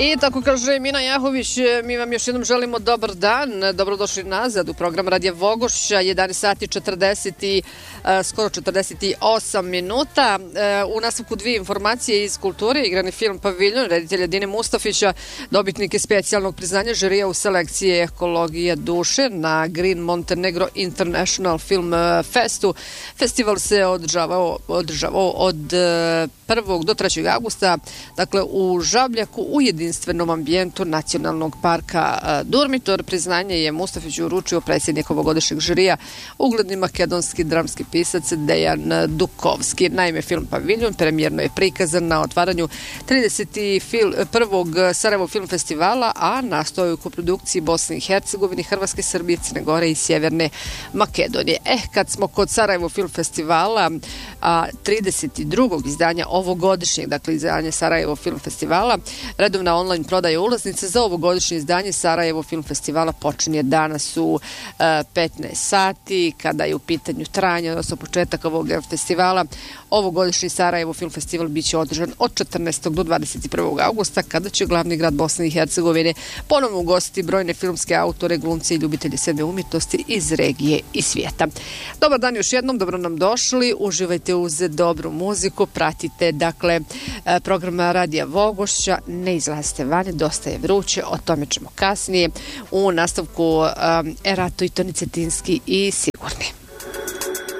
I tako kaže Mina Jahović, mi vam još jednom želimo dobar dan, dobrodošli nazad u program Radija Vogošća, 11 sati skoro 48 minuta. U nastavku dvije informacije iz kulture, igrani film Paviljon, reditelja Dine Mustafića, dobitnik je specijalnog priznanja žirija u selekciji Ekologija duše na Green Montenegro International Film Festu. Festival se održavao od 1. do 3. augusta, dakle u Žabljaku u jedinstvenom ambijentu Nacionalnog parka Durmitor. Priznanje je Mustafiću uručio predsjednik ovogodišnjeg žirija, ugledni makedonski dramski pisac Dejan Dukovski. Naime, film Paviljon premijerno je prikazan na otvaranju 31. Sarajevo film festivala, a nastao je u koprodukciji Bosne i Hercegovine, Hrvatske, Srbije, Crne Gore i Sjeverne Makedonije. Kad smo kod Sarajevo film festivala, 32. izdanja ovogodišnjeg, dakle izdanje Sarajevo film festivala, redovna online prodaja ulaznice za ovogodišnje izdanje Sarajevo film festivala počinje danas u 15 sati, kada je u pitanju trajanje, odnosno početak ovog festivala. Ovogodišnji Sarajevo film festival bit će održan od 14. do 21. augusta, kada će glavni grad Bosne i Hercegovine ponovno ugostiti brojne filmske autore, glumce i ljubitelje sebe umjetnosti iz regije i svijeta. Dobar dan još jednom, dobro nam došli, uživajte uz dobru muziku, pratite dakle program Radija Vogošća, ne izlazite vani, dosta je vruće, o tome ćemo kasnije u nastavku Erato i Toni Cetinski i Sigurni.